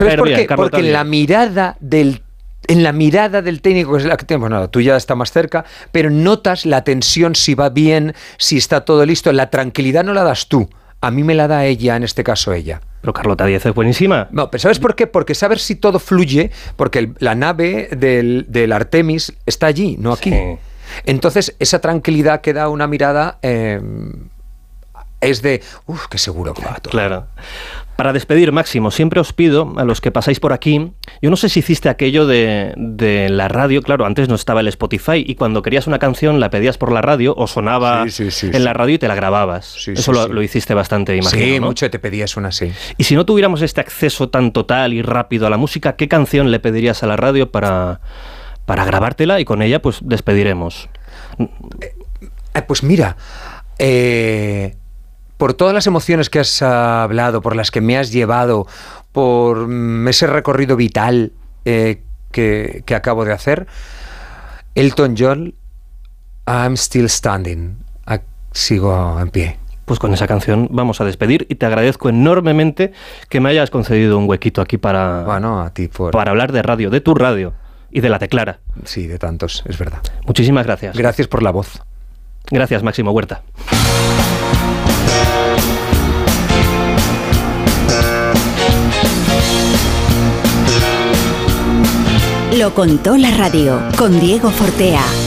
¿Sabes por bien, qué? Carlota, Porque bien. en la mirada del técnico, que es la que tenemos, bueno, tú ya está más cerca, pero notas la tensión, si va bien, si está todo listo. La tranquilidad no la das tú, a mí me la da ella, en este caso ella. Pero Carlota Díez es buenísima. No, pero ¿sabes por qué? Porque saber si todo fluye, porque la nave del Artemis está allí, no aquí. Sí. Entonces, esa tranquilidad que da una mirada es de, qué seguro que va todo. Claro. Para despedir, Máximo, siempre os pido a los que pasáis por aquí, yo no sé si hiciste aquello de la radio, claro, antes no estaba el Spotify y cuando querías una canción la pedías por la radio o sonaba en la radio y te la grababas. Eso lo hiciste bastante, imagino, Sí, ¿no? mucho te pedías una, sí. Y si no tuviéramos este acceso tan total y rápido a la música, ¿qué canción le pedirías a la radio para grabártela y con ella pues despediremos? Pues mira, por todas las emociones que has hablado, por las que me has llevado, por ese recorrido vital que acabo de hacer, Elton John, I'm Still Standing. Sigo en pie. Pues con esa canción vamos a despedir y te agradezco enormemente que me hayas concedido un huequito aquí para hablar de radio, de tu radio y de la Teclara. Sí, de tantos, es verdad. Muchísimas gracias. Gracias por la voz. Gracias, Máximo Huerta. Lo contó la radio con Diego Fortea.